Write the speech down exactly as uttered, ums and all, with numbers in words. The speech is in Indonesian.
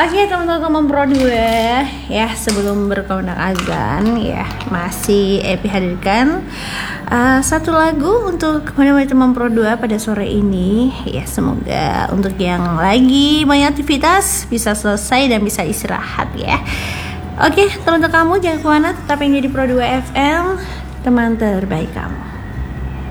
Oke teman-teman Pro dua ya, sebelum berkumandang azan ya, masih Epi hadirkan uh, satu lagu untuk teman-teman Pro dua pada sore ini ya. Semoga untuk yang lagi banyak aktivitas bisa selesai dan bisa istirahat ya. Oke teman-teman, kamu jangan kemana, tetap yang jadi Pro dua F M, teman terbaik kamu.